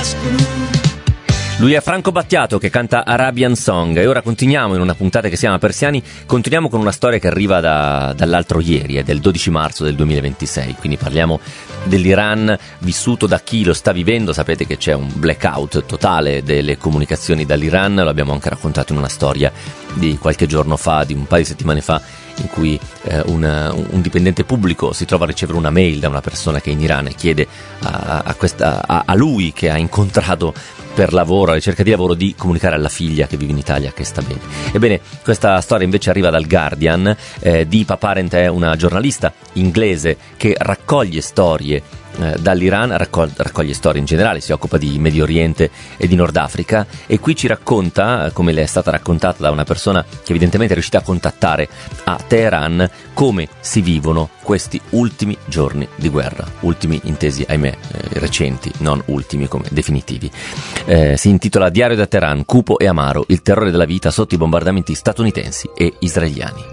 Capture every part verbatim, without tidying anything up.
Lui è Franco Battiato che canta Arabian Song e ora continuiamo in una puntata che si chiama Persiani, continuiamo con una storia che arriva da, dall'altro ieri, è del dodici marzo del duemilaventisei, quindi parliamo dell'Iran vissuto da chi lo sta vivendo. Sapete che c'è un blackout totale delle comunicazioni dall'Iran, lo abbiamo anche raccontato in una storia di qualche giorno fa, di un paio di settimane fa, in cui eh, un, un dipendente pubblico si trova a ricevere una mail da una persona che è in Iran e chiede a, a, questa, a, a lui che ha incontrato per lavoro, alla ricerca di lavoro, di comunicare alla figlia che vive in Italia che sta bene. Ebbene, questa storia invece arriva dal Guardian. eh, Deepa Parent è una giornalista inglese che raccoglie storie eh, dall'Iran, raccoglie, raccoglie storie in generale, si occupa di Medio Oriente e di Nord Africa, e qui ci racconta, come le è stata raccontata da una persona che evidentemente è riuscita a contattare a Teheran, come si vivono questi ultimi giorni di guerra, ultimi intesi ahimè eh, recenti, non ultimi come definitivi. Eh, si intitola Diario da Teheran, cupo e amaro, il terrore della vita sotto i bombardamenti statunitensi e israeliani.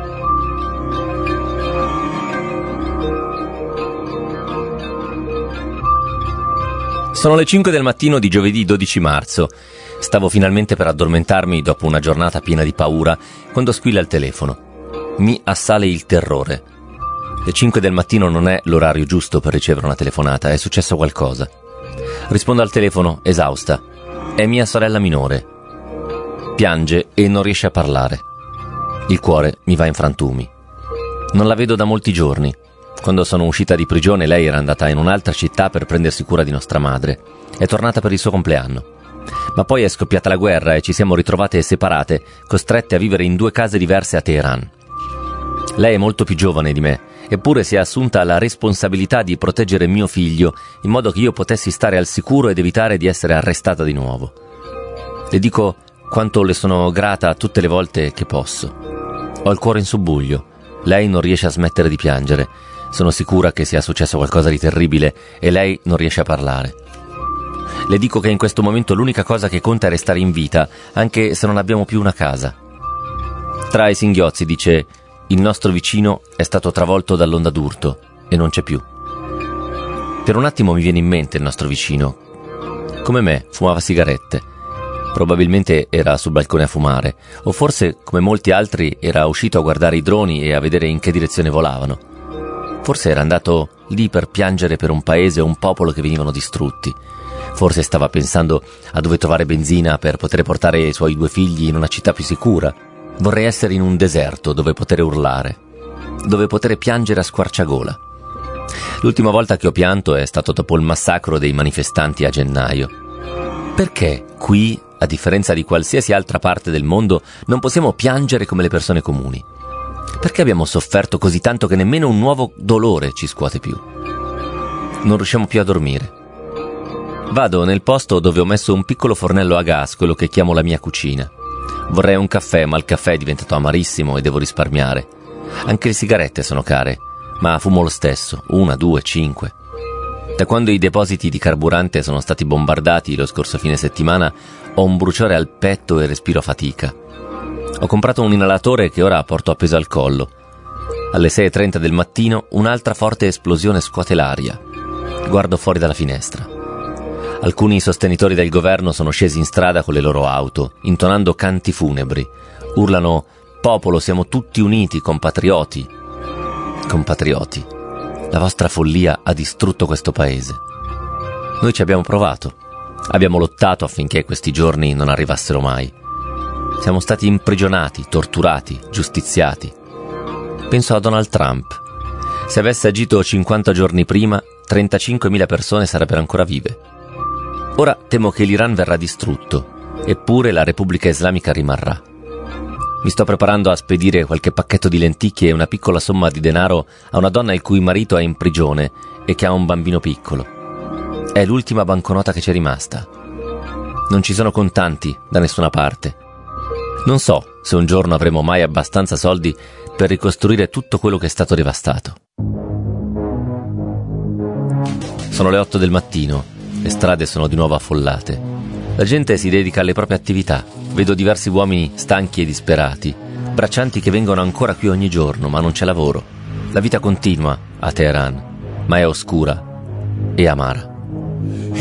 Sono le cinque del mattino di giovedì dodici marzo. Stavo finalmente per addormentarmi dopo una giornata piena di paura quando squilla il telefono. Mi assale il terrore. Le cinque del mattino non è l'orario giusto per ricevere una telefonata, è successo qualcosa. Rispondo al telefono, esausta. È mia sorella minore. Piange e non riesce a parlare. Il cuore mi va in frantumi. Non la vedo da molti giorni. Quando sono uscita di prigione lei era andata in un'altra città per prendersi cura di nostra madre. È tornata per il suo compleanno. Ma poi è scoppiata la guerra e ci siamo ritrovate separate, costrette a vivere in due case diverse a Teheran. Lei è molto più giovane di me, eppure si è assunta la responsabilità di proteggere mio figlio in modo che io potessi stare al sicuro ed evitare di essere arrestata di nuovo. Le dico quanto le sono grata tutte le volte che posso. Ho il cuore in subbuglio. Lei non riesce a smettere di piangere. Sono sicura che sia successo qualcosa di terribile e lei non riesce a parlare. Le dico che in questo momento l'unica cosa che conta è restare in vita, anche se non abbiamo più una casa. Tra i singhiozzi dice: il nostro vicino è stato travolto dall'onda d'urto e non c'è più. Per un attimo mi viene in mente il nostro vicino. Come me, fumava sigarette. Probabilmente era sul balcone a fumare, o forse, come molti altri, era uscito a guardare i droni e a vedere in che direzione volavano. Forse era andato lì per piangere per un paese o un popolo che venivano distrutti. Forse stava pensando a dove trovare benzina per poter portare i suoi due figli in una città più sicura. Vorrei essere in un deserto dove poter urlare, dove poter piangere a squarciagola. L'ultima volta che ho pianto è stato dopo il massacro dei manifestanti a gennaio. Perché qui, a differenza di qualsiasi altra parte del mondo, non possiamo piangere come le persone comuni? Perché abbiamo sofferto così tanto che nemmeno un nuovo dolore ci scuote più? Non riusciamo più a dormire. Vado nel posto dove ho messo un piccolo fornello a gas, quello che chiamo la mia cucina. Vorrei un caffè, ma il caffè è diventato amarissimo e devo risparmiare. Anche le sigarette sono care, ma fumo lo stesso, una, due, cinque. Da quando i depositi di carburante sono stati bombardati lo scorso fine settimana, ho un bruciore al petto e respiro a fatica. Ho comprato un inalatore che ora porto appeso al collo. Alle sei e trenta del mattino un'altra forte esplosione scuote l'aria. Guardo fuori dalla finestra. Alcuni sostenitori del governo sono scesi in strada con le loro auto, intonando canti funebri. Urlano: popolo, siamo tutti uniti, compatrioti. Compatrioti, la vostra follia ha distrutto questo paese. Noi ci abbiamo provato. Abbiamo lottato affinché questi giorni non arrivassero mai. Siamo stati imprigionati, torturati, giustiziati. Penso a Donald Trump. Se avesse agito cinquanta giorni prima, trentacinquemila persone sarebbero ancora vive. Ora temo che l'Iran verrà distrutto, eppure la Repubblica Islamica rimarrà. Mi sto preparando a spedire qualche pacchetto di lenticchie e una piccola somma di denaro a una donna il cui marito è in prigione e che ha un bambino piccolo. È l'ultima banconota che c'è rimasta. Non ci sono contanti da nessuna parte. Non so se un giorno avremo mai abbastanza soldi per ricostruire tutto quello che è stato devastato. Sono le otto del mattino, le strade sono di nuovo affollate. La gente si dedica alle proprie attività. Vedo diversi uomini stanchi e disperati, braccianti che vengono ancora qui ogni giorno, ma non c'è lavoro. La vita continua a Teheran, ma è oscura e amara.